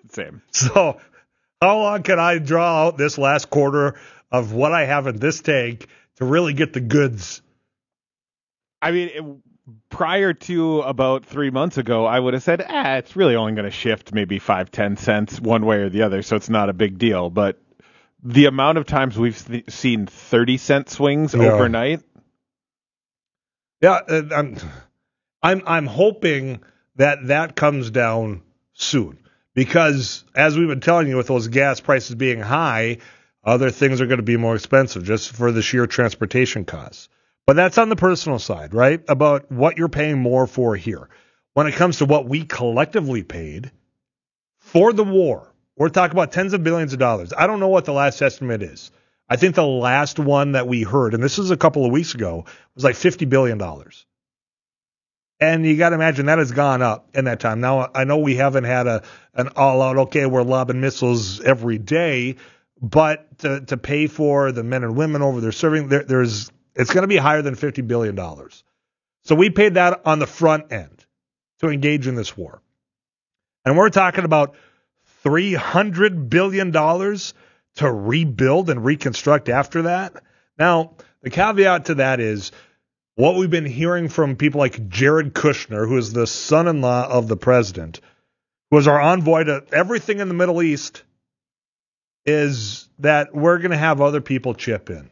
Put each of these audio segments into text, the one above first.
the same. So how long can I draw out this last quarter of what I have in this tank to really get the goods? I mean, prior to about 3 months ago, I would have said, it's really only going to shift maybe 5-10 cents one way or the other, so it's not a big deal. But the amount of times we've seen 30-cent swings overnight. Yeah, I'm hoping that comes down soon, because as we've been telling you, with those gas prices being high, other things are going to be more expensive just for the sheer transportation costs. But that's on the personal side, right? About what you're paying more for here. When it comes to what we collectively paid for the war, we're talking about tens of billions of dollars. I don't know what the last estimate is. I think the last one that we heard, and this was a couple of weeks ago, was like $50 billion. And you got to imagine that has gone up in that time. Now, I know we haven't had an all-out, okay, we're lobbing missiles every day, but to pay for the men and women over there serving, it's going to be higher than $50 billion. So we paid that on the front end to engage in this war. And we're talking about $300 billion to rebuild and reconstruct after that. Now, the caveat to that is what we've been hearing from people like Jared Kushner, who is the son-in-law of the president, who was our envoy to everything in the Middle East, is that we're going to have other people chip in.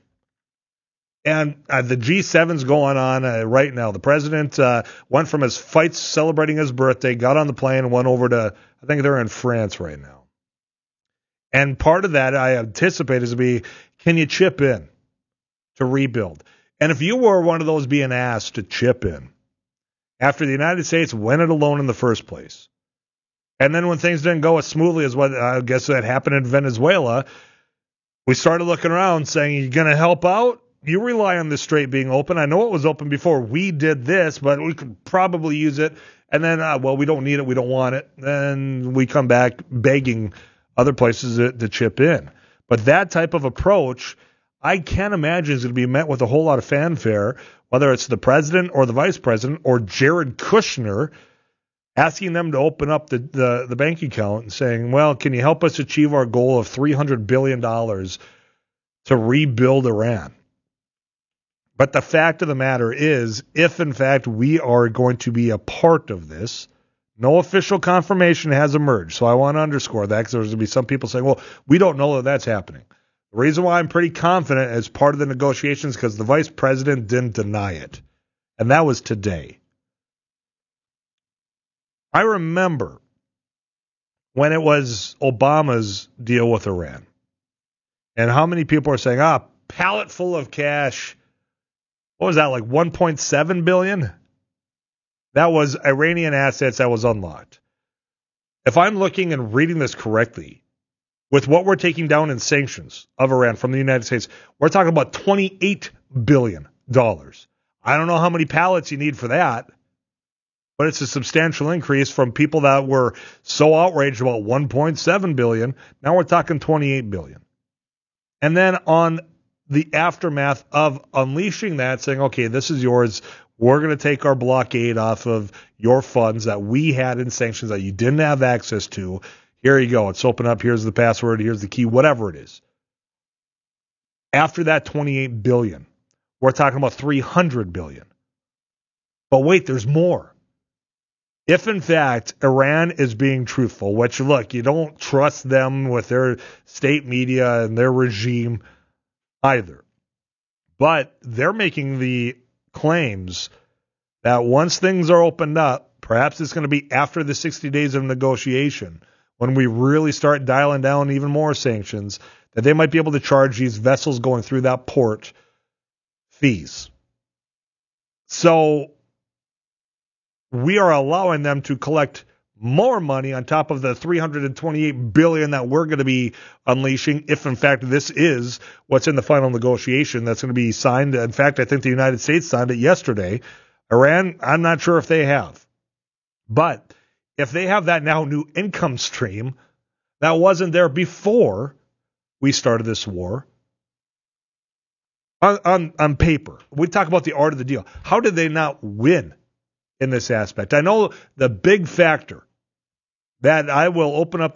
And the G7's going on right now. The president went from his fights celebrating his birthday, got on the plane, and went over to, I think they're in France right now. And part of that I anticipate is to be, can you chip in to rebuild? And if you were one of those being asked to chip in after the United States went it alone in the first place, and then when things didn't go as smoothly as what I guess that happened in Venezuela, we started looking around saying, you going to help out? You rely on the strait being open. I know it was open before we did this, but we could probably use it. And then, we don't need it. We don't want it. Then we come back begging other places to chip in. But that type of approach, I can't imagine is going to be met with a whole lot of fanfare, whether it's the president or the vice president or Jared Kushner asking them to open up the bank account and saying, well, can you help us achieve our goal of $300 billion to rebuild Iran? But the fact of the matter is, if in fact we are going to be a part of this, no official confirmation has emerged. So I want to underscore that, because there's going to be some people saying, well, we don't know that that's happening. The reason why I'm pretty confident as part of the negotiations, because the vice president didn't deny it. And that was today. I remember when it was Obama's deal with Iran, and how many people are saying, pallet full of cash. What was that, like $1.7 billion? That was Iranian assets that was unlocked. If I'm looking and reading this correctly, with what we're taking down in sanctions of Iran from the United States, we're talking about $28 billion. I don't know how many pallets you need for that, but it's a substantial increase from people that were so outraged about $1.7 billion. Now we're talking $28 billion. And then on the aftermath of unleashing that, saying, okay, this is yours. We're going to take our blockade off of your funds that we had in sanctions that you didn't have access to. Here you go. It's open up. Here's the password. Here's the key, whatever it is. After that $28 billion, we're talking about $300 billion. But wait, there's more. If, in fact, Iran is being truthful, which, look, you don't trust them with their state media and their regime either. But they're making the claims that once things are opened up, perhaps it's going to be after the 60 days of negotiation, when we really start dialing down even more sanctions, that they might be able to charge these vessels going through that port fees. So we are allowing them to collect more money on top of the $328 billion that we're going to be unleashing, if in fact this is what's in the final negotiation that's going to be signed. In fact, I think the United States signed it yesterday. Iran, I'm not sure if they have. But if they have that now new income stream that wasn't there before we started this war, on paper, we talk about the art of the deal. How did they not win in this aspect? I know the big factor that I will open up